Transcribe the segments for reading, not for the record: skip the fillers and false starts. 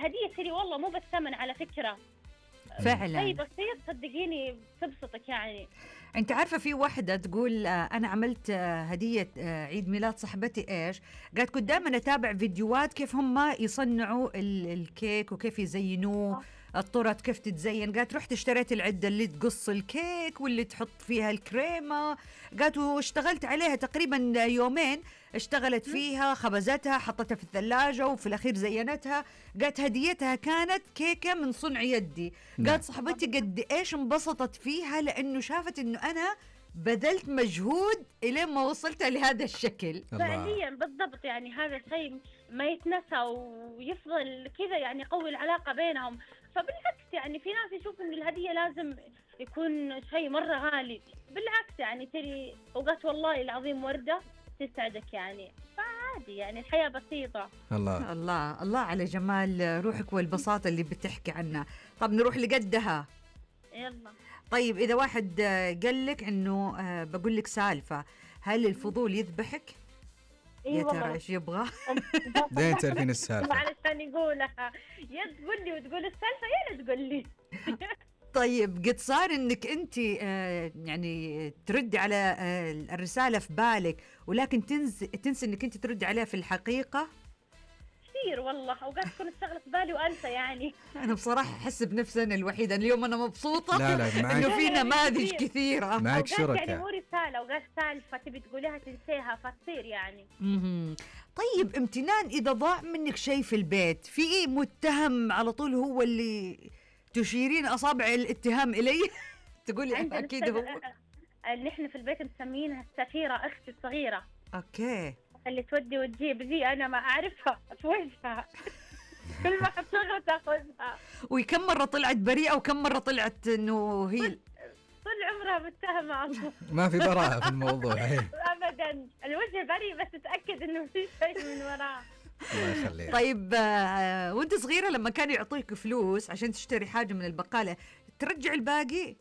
الهدية تري والله مو بالثمن على فكرة، فعلا. شيء بسيط صدقيني تبسطك يعني. انت عارفه في واحده تقول انا عملت هديه عيد ميلاد صاحبتي ايش، قالت كنت دائما اتابع فيديوهات كيف هم يصنعوا الكيك وكيف يزينوه، الطرط كيف تتزين. قالت رحت اشتريت العده اللي تقص الكيك واللي تحط فيها الكريمه، قالت واشتغلت عليها تقريبا يومين، اشتغلت فيها خبزتها حطتها في الثلاجه وفي الاخير زينتها. قالت هديتها كانت كيكه من صنع يدي. قالت صاحبتي قد ايش انبسطت فيها لانه شافت انه أنا بذلت مجهود إلين ما وصلت لهذا الشكل. فعليا بالضبط، يعني هذا شيء ما يتنسى ويفضل كذا، يعني يقوي العلاقة بينهم. فبالعكس يعني في ناس يشوف إن الهدية لازم يكون شيء مرة غالي، بالعكس يعني تري أوقات والله العظيم وردة تسعدك يعني، فعادي يعني الحياة بسيطة. الله الله الله على جمال روحك والبساطة اللي بتحكي عنها. طب نروح لقدها. يلا. طيب إذا واحد قال لك إنه بقول لك سالفة، هل الفضول يذبحك؟ يا ترى إيش يبغى؟ دين تعرفين السالفة علشان يقولها، يا تقول لي وتقول السالفة يا لا تقول لي. طيب قد صار إنك أنت يعني تردي على الرسالة في بالك ولكن تنسي إنك أنت تردي عليها في الحقيقة؟ كثير والله، أوقات تكون الشغلة في بالي وأنسى يعني. أنا بصراحة أحس بنفسي أنا الوحيدة اليوم أنا مبسوطة. لا معك إنه في نماذج كثيرة معك شركة، يعني مو رسالة، أوقات سالفة تبي تقوليها تنسيها فتصير يعني. طيب امتنان، إذا ضاع منك شيء في البيت، في متهم على طول هو اللي تشيرين أصابع الاتهام إليه؟ تقولي أكيد هو. اللي إحنا في البيت مسمينها السفيرة، أختي الصغيرة. أوكي. اللي تودي وتجيب ذي أنا ما أعرفها في وجهها. كل ما تشغل تاخذها. وكم مرة طلعت بريئة وكم مرة طلعت إنه هي طول عمرها متهمة. ما في براءة في الموضوع. أبدا، الوجه بريء بس تأكد إنه في شيء من وراه. الله يخليك. طيب وانت صغيرة لما كانوا يعطيك فلوس عشان تشتري حاجة من البقالة ترجع الباقي؟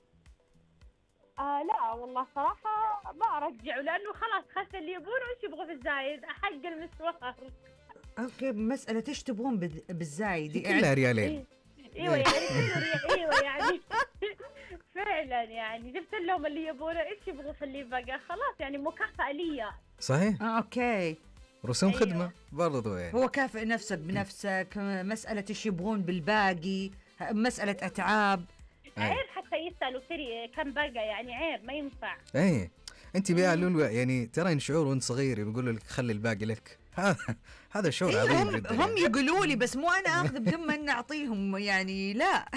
لا والله صراحة ما أرجعه، لأنه خلاص خس اللي يبونه وش يبغوا في الزايد حق المشوار. اوكي، مسألة ايش تبغون بالزايد؟ كلها ريالين. ايوه يعني ايوه يعني فعلا يعني جبت لهم اللي يبونه، ايش يبغوا في اللي بقى، خلاص يعني مكافأة لي. صحيح. اوكي. رسوم خدمة برضو يعني. هو كافئ نفسك بنفسك، مسألة ايش يبغون بالباقي، مسألة اتعاب. عيب حتى يسألوا تري كم بقى، يعني عيب ما ينفع. ايه انت بيا لولو يعني ترى شعور وانت صغير يقولوا لك خلي الباقي لك، هذا شعور عظيم جدا. هم يقولوا لي بس مو انا اخذ بدون ما نعطيهم يعني، لا.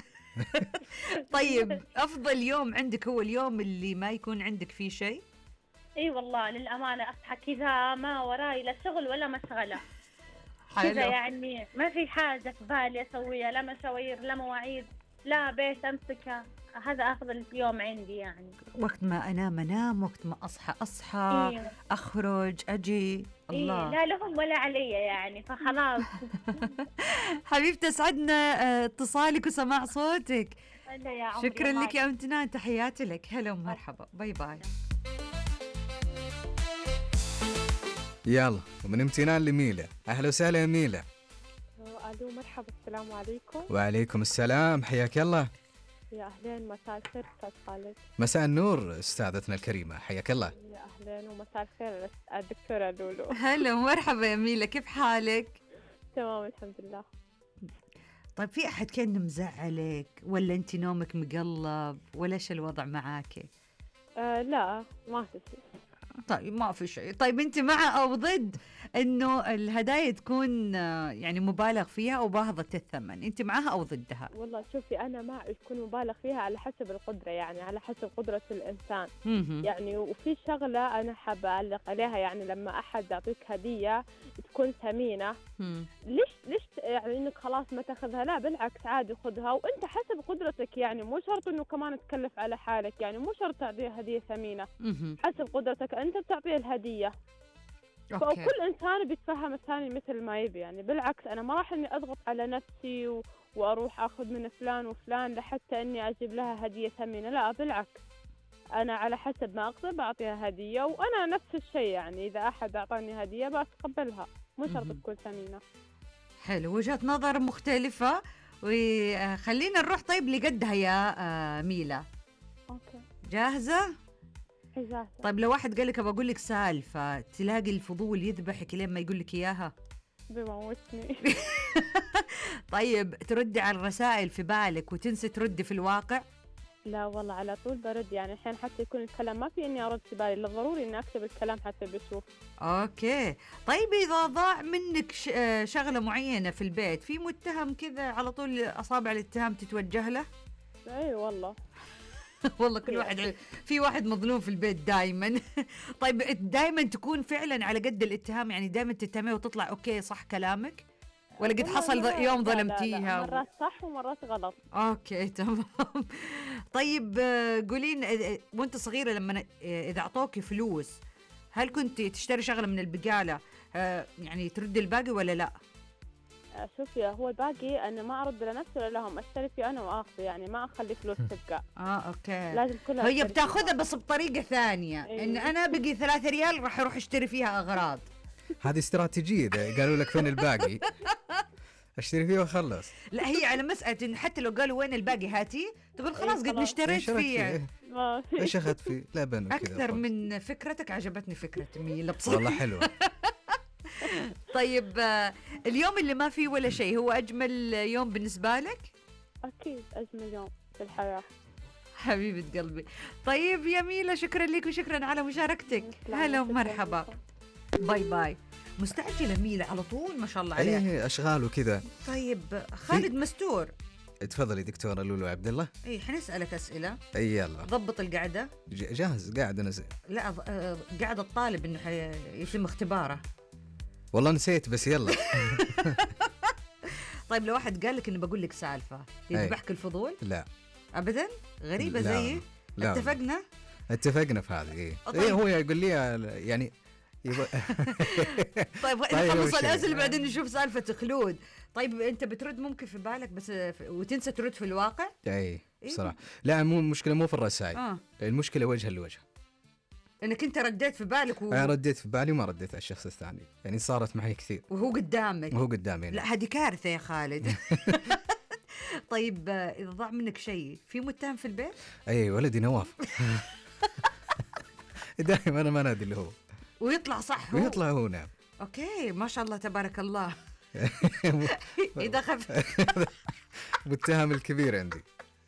طيب افضل يوم عندك هو اليوم اللي ما يكون عندك فيه شيء؟ اي والله للامانه اصحى كذا ما وراي لا شغل ولا مشغله كذا، يعني ما في حاجه في بالي اسويها، لا مشاوير لا مواعيد لا بيت امسكه، هذا افضل يوم عندي يعني. وقت ما انام، وقت ما اصحى إيه. اخرج اجي. الله. لا لهم ولا علي يعني، فخلاص. حبيبتي اسعدنا اتصالك وسماع صوتك. شكرا لك يا امتنان، تحياتي لك، هلا ومرحبا، باي باي. يلا ومن امتنان لميلة، اهلا وسهلا يا ميلة. الو مرحبا، السلام عليكم. وعليكم السلام، حياك الله. يا اهلين، مساء الخير استاذ خالد. مساء النور استاذتنا الكريمة، حياك الله. يا اهلين ومساء الخير الدكتورة لولو. هلا ومرحبا يا ميلة، كيف حالك؟ تمام الحمد لله. طيب في احد كان مزعلك ولا انت نومك مقلب ولا ايش الوضع معاكي؟ لا ما في شيء. طيب ما في شيء. طيب انت مع او ضد انه الهدايا تكون يعني مبالغ فيها او باهظة الثمن؟ انت معها او ضدها؟ والله شوفي انا مع يكون مبالغ فيها على حسب القدرة، يعني على حسب قدرة الانسان. يعني وفي شغلة انا حابة اعلق عليها، يعني لما احد يعطيك هدية تكون ثمينة، ليش يعني انك خلاص ما تاخذها؟ لا بالعكس عادي خذها، وانت حسب قدرتك، يعني مو شرط انه كمان تكلف على حالك، يعني مو شرط تعطيه هدية ثمينة. حسب قدرتك انت بتعطيه الهدية. فكل انسان بيتفهم الثاني مثل ما يبي، يعني بالعكس انا ما راح اني اضغط على نفسي واروح اخذ من فلان وفلان لحتى اني اجيب لها هدية ثمينة، لا بالعكس انا على حسب ما اقدر بعطيها هدية. وانا نفس الشيء، يعني اذا احد اعطاني هدية بتقبلها، مو شرط تكون ثمينة. حلو، وجهة نظر مختلفة. وخلينا نروح طيب لقدها يا ميلا. اوكي جاهزة؟ جاهزة. طيب لو واحد قال لك ابغى اقول لك سالفة، تلاقي الفضول يذبحك لين ما يقول لك اياها؟ بموتني. طيب تردي على الرسائل في بالك وتنسي تردي في الواقع؟ لا والله على طول برد، يعني الحين حتى يكون الكلام ما في اني ارد في بالي، لا ضروري اني اكتب الكلام حتى بشوف. اوكي. طيب اذا ضاع منك شغلة معينة في البيت، في متهم كذا على طول اصابع الاتهام تتوجه له؟ اي والله. والله كل واحد في واحد مظلوم في البيت دائما. طيب دائما تكون فعلا على قد الاتهام، يعني دائما تتهميه وتطلع اوكي صح كلامك، ولا قد حصل يوم ظلمتيها؟ لا مرات صح ومرات غلط. اوكي تمام. طيب قولين وانت صغيره لما اذا اعطوكي فلوس، هل كنت تشتري شغله من البقاله يعني تردي الباقي ولا لا؟ شوفي هو الباقي انا ما ارد لنفسي ولا لهم، اشتري فيه انا واخذه، يعني ما اخلي فلوس تبقى. اوكي. لازم كلها هي بتاخذها بس بطريقه ثانيه. إيه. ان انا بقي 3 ريال راح اروح اشتري فيها اغراض. هذه استراتيجية، إذا قالوا لك فين الباقي اشتري فيه واخلص. لا هي على مساله ان حتى لو قالوا وين الباقي هاتي، تقول خلاص قد اشتريت فيه. ايش اخذت فيه؟ لبن وكذا. اكثر من فكرتك عجبتني فكره ميلا بصراحه. والله حلوة. طيب اليوم اللي ما فيه ولا شيء هو أجمل يوم بالنسبة لك؟ اكيد اجمل يوم في الحياه. حبيبة قلبي. طيب يا ميلا شكرا لك وشكرا على مشاركتك. هلا ومرحبا. باي باي. مستعجلة ميلا على طول ما شاء الله عليها. اي اشغال وكذا. طيب خالد مستور. تفضلي دكتورة لولو عبد الله. اي حنسألك أسئلة. اي يلا. ضبط القعدة. جاهز قاعد انا لا قاعد الطالب انه يتم اختباره. والله نسيت بس يلا. طيب لو واحد قال لك اني بقول لك سالفة، يذبحك الفضول؟ لا ابدا. غريبة زيي. لا. اتفقنا في هذه. ايه هو يقول لي يعني طيب نخلص الأسئلة بعدين نشوف سالفة خلود. طيب انت بترد ممكن في بالك بس وتنسى ترد في الواقع؟ اي بصراحة لا، مو المشكلة مو في الرسائل. المشكلة وجها لوجه، انك انت رديت في بالك انا رديت في بالي وما رديت على الشخص الثاني، يعني صارت معي كثير وهو قدامك. وهو قدامي. لا هذه كارثة يا خالد. طيب اذا ضاع منك شيء، في متهم في البيت؟ اي ولدي نواف. دائما انا ما نادي اللي هو ويطلع صح هو. ويطلع هو. نعم. اوكي ما شاء الله تبارك الله. اذا خف. متهم الكبير عندي.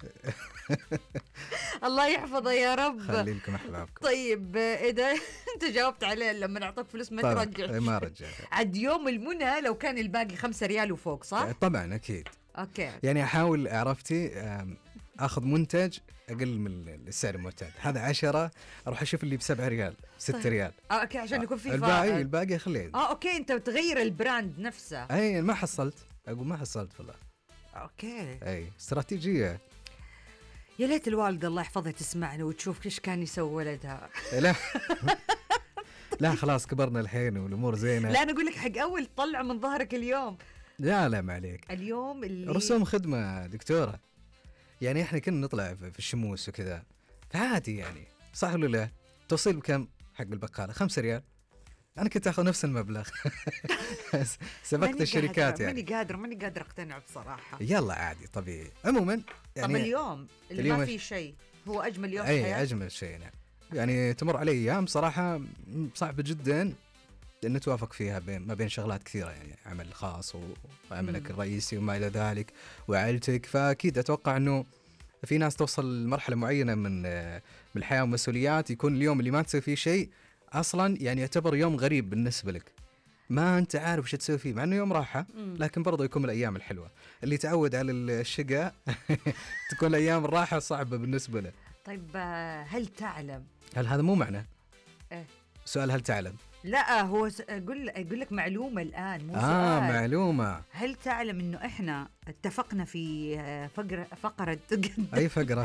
الله يحفظه يا رب. خلي لكم احبابكم. طيب اذا انت جاوبت عليه لما نعطوك فلوس ما ترجع. ما رجع. عاد يوم المنى لو كان الباقي 5 ريال وفوق صح؟ طبعا اكيد. اوكي. يعني احاول عرفتي اخذ منتج اقل من السعر المعتاد، هذا 10 اروح اشوف اللي ب7 ريال 6 ريال. اوكي عشان يكون في الباقي اخليه. اوكي انت بتغير البراند نفسه. اي ما حصلت، اقول ما حصلت والله. اوكي. اي استراتيجيه. يا ليت الوالده الله يحفظها تسمعنا وتشوف ايش كان يسوي ولدها. لا لا خلاص كبرنا الحين والامور زينه. لا انا اقول لك حق اول طلع من ظهرك اليوم. لا ما عليك. اليوم اللي رسوم خدمه دكتوره، يعني احنا كنا نطلع في الشموس وكذا فعادي يعني، صح ولا لا؟ توصيل بكم حق البقاله؟ 5 ريال. انا كنت اخذ نفس المبلغ. سبقت الشركات يعني. ماني قادر اقتنع بصراحه. يلا عادي طبيعي. عموما يعني طب اليوم اللي ما فيه شيء هو اجمل يوم في الحياه. اي اجمل شيء. نعم. يعني تمر علي ايام صراحه صعبه جدا لأن توافق فيها ما بين شغلات كثيرة، يعني عمل خاص وعملك الرئيسي وما إلى ذلك وعائلتك. فأكيد أتوقع أنه في ناس توصل لمرحلة معينة من الحياة والمسؤوليات يكون اليوم اللي ما تسوي فيه شيء أصلا يعني يعتبر يوم غريب بالنسبة لك، ما أنت عارف وش تسوي فيه، مع أنه يوم راحة لكن برضو يكون من الأيام الحلوة. اللي تعود على الشقة تكون الأيام الراحة صعبة بالنسبة له. طيب هل تعلم؟ هل هذا مو معنى؟ إيه؟ سؤال هل تعلم؟ لا هو أقول لك معلومة الآن مو سؤال. معلومة. هل تعلم إنه إحنا اتفقنا في فقرة أي فقرة؟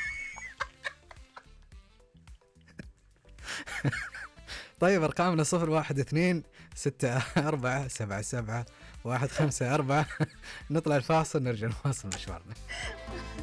طيب أرقامنا 012-647-77-154. نطلع الفاصل نرجع نواصل مشوارنا.